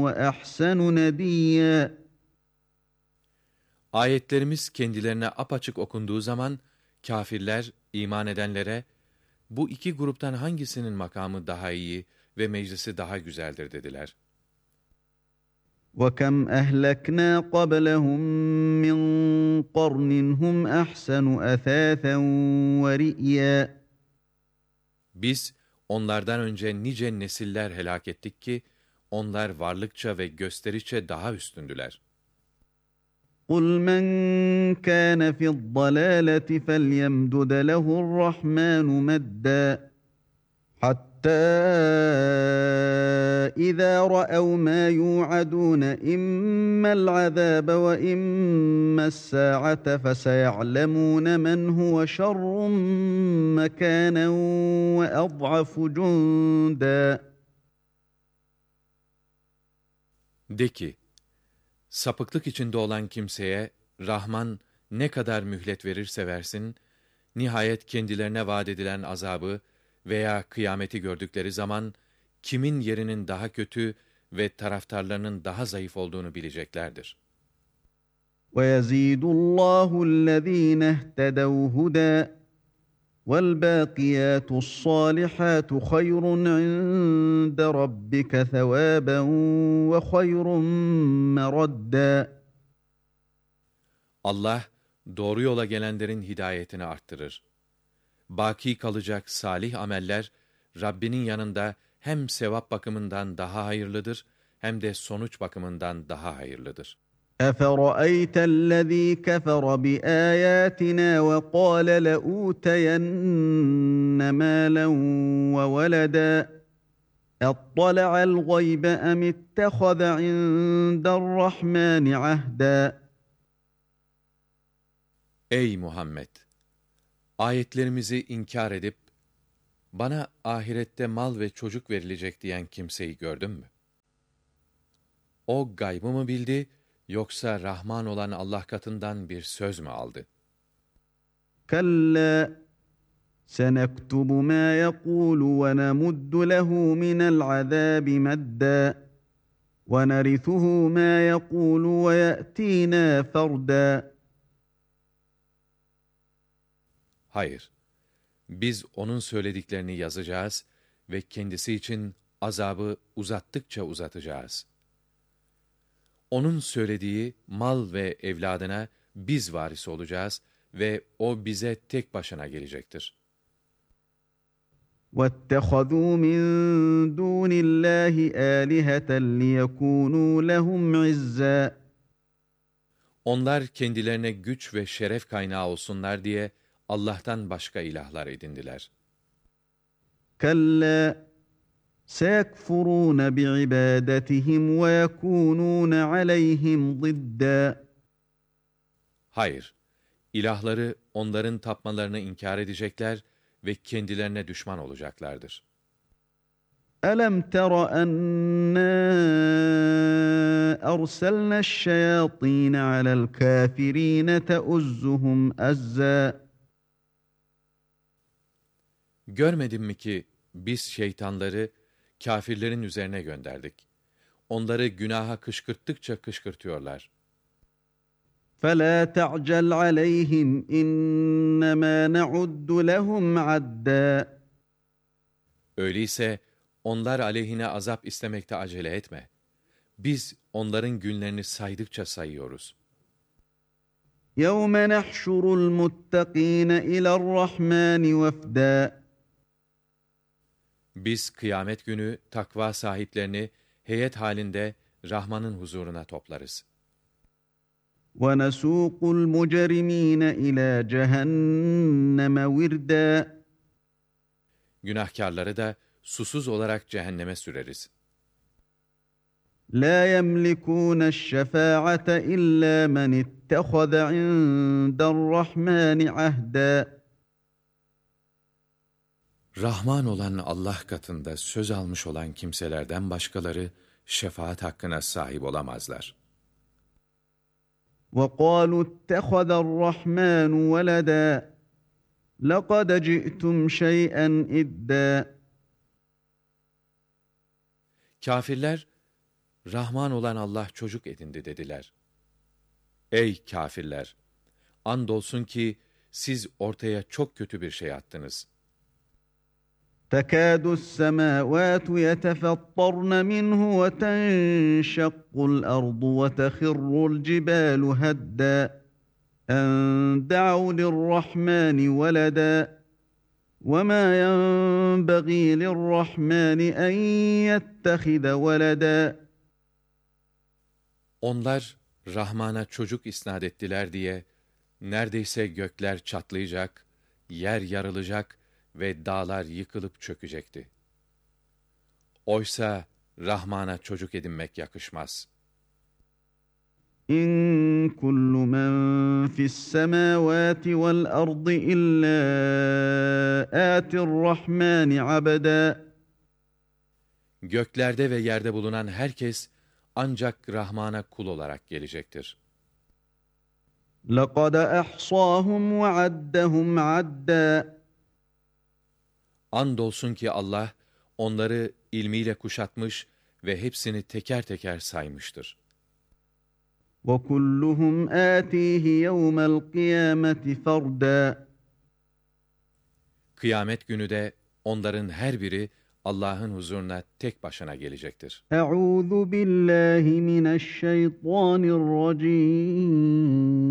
وَأَحْسَنُ نَدِيًّا. Ayetlerimiz kendilerine apaçık okunduğu zaman, kâfirler, iman edenlere, bu iki gruptan hangisinin makamı daha iyi ve meclisi daha güzeldir dediler. وَكَمْ أَهْلَكْنَا قَبْلَهُمْ مِنْ قَرْنٍ هُمْ أَحْسَنُ أَثَاثًا وَرِئْيًا. Biz, onlardan önce nice nesiller helak ettik ki, onlar varlıkça ve gösteriçe daha üstündüler. قُلْ مَنْ كَانَ فِي الضَّلَالَةِ فَلْيَمْدُدْ لَهُ الرَّحْمَنُ مَدًّا حَتَّى إِذَا رَأَوْا مَا يُوعَدُونَ إِمَّا الْعَذَابَ وَإِمَّا السَّاعَةَ فَسَيَعْلَمُونَ مَنْ هُوَ شَرٌّ مَكَانًا وَأَضْعَفُ جُندًا. De ki, sapıklık içinde olan kimseye, Rahman ne kadar mühlet verirse versin, nihayet kendilerine vaat edilen azabı veya kıyameti gördükleri zaman, kimin yerinin daha kötü ve taraftarlarının daha zayıf olduğunu bileceklerdir. وَيَزِيدُ اللّٰهُ الَّذ۪ينَ اهْتَدَوْا هُدًى وَالْبَاقِيَاتُ الصَّالِحَاتُ خَيْرٌ عِندَ رَبِّكَ ثَوَابًا وَخَيْرٌ مَرَدًّا. Allah, doğru yola gelenlerin hidayetini arttırır. Baki kalacak salih ameller, Rabbinin yanında hem sevap bakımından daha hayırlıdır, hem de sonuç bakımından daha hayırlıdır. أَفَرَأَيْتَ الَّذ۪ي كَفَرَ بِآيَاتِنَا وَقَالَ لَأُوتَيَنَّ مَالًا وَوَلَدًا اَطَّلَعَ الْغَيْبَ اَمِ اتَّخَذَ عِندَ الرَّحْمَنِ عَهْدًا. Ey Muhammed! Ayetlerimizi inkar edip, bana ahirette mal ve çocuk verilecek diyen kimseyi gördün mü? O gaybı mı bildi, yoksa Rahman olan Allah katından bir söz mü aldı? كَلَّا سَنَكْتُبُ مَا يَقُولُ وَنَمُدُّ لَهُ مِنَ الْعَذَابِ مَدًّا وَنَرِثُهُ مَا يَقُولُ وَيَأْتِينَا فَرْدًا. Hayır, biz onun söylediklerini yazacağız ve kendisi için azabı uzattıkça uzatacağız. Onun söylediği mal ve evladına biz varis olacağız ve o bize tek başına gelecektir. وَاتَّخَذُوا مِن دُونِ اللّٰهِ آلِهَةً لِيَكُونُوا لَهُمْ عِزًّا. Onlar kendilerine güç ve şeref kaynağı olsunlar diye Allah'tan başka ilahlar edindiler. كَلَّا سَيَكْفُرُونَ بِعِبَادَتِهِمْ وَيَكُونُونَ عَلَيْهِمْ ضِدًّا. Hayır, ilahları onların tapmalarını inkar edecekler ve kendilerine düşman olacaklardır. أَلَمْ تَرَ أَنَّا أَرْسَلْنَا الشَّيَاطِينَ عَلَى الْكَافِرِينَ تَؤُزُّهُمْ أَزًّا. Görmedin mi ki biz şeytanları kâfirlerin üzerine gönderdik. Onları günaha kışkırttıkça kışkırtıyorlar. فَلَا تَعْجَلْ عَلَيْهِمْ إِنَّمَا نَعُدُّ لَهُمْ عَدًّا. Öyleyse onlar aleyhine azap istemekte acele etme. Biz onların günlerini saydıkça sayıyoruz. يَوْمَ نَحْشُرُ الْمُتَّقِينَ إِلَى الرَّحْمَنِ وَفْدًا. Biz kıyamet günü takva sahiplerini heyet halinde Rahman'ın huzuruna toplarız. وَنَسُوقُ الْمُجْرِمِينَ إِلَى جَهَنَّمَ وِرْدًا. Günahkârları da susuz olarak cehenneme süreriz. لَا يَمْلِكُونَ الشَّفَاعَةَ إِلَّا مَنِ اتَّخَذَ عِندَ الرَّحْمَنِ عَهْدًا. Rahman olan Allah katında söz almış olan kimselerden başkaları şefaat hakkına sahip olamazlar. وَقَالُوا اتَّخَذَ الرَّحْمَنُ وَلَدًا لَقَدْ جِئْتُمْ شَيْئًا إِدًّا. Kâfirler, Rahman olan Allah çocuk edindi dediler. Ey kâfirler! Andolsun ki siz ortaya çok kötü bir şey attınız. تكاد السماوات يتفطرن منه وتنشق الأرض وتخر الجبال هدا أن دعوا للرحمن ولدا وما ينبغي للرحمن أن يتخذ ولدا. Onlar Rahman'a çocuk isnat ettiler diye neredeyse gökler çatlayacak, yer yarılacak ve dağlar yıkılıp çökecekti. Oysa Rahman'a çocuk edinmek yakışmaz. İn kullu men fis semavati vel ardı illa atir rahmani abeda. Göklerde ve yerde bulunan herkes ancak Rahman'a kul olarak gelecektir. لَقَدْ أَحْصَاهُمْ وَعَدَّهُمْ عَدًّا. Andolsun ki Allah onları ilmiyle kuşatmış ve hepsini teker teker saymıştır. وَكُلُّهُمْ آتِيهِ يَوْمَ الْقِيَامَةِ فَرْدًا. Kıyamet günü de onların her biri Allah'ın huzuruna tek başına gelecektir. أعوذ بالله من الشيطان الرجيم.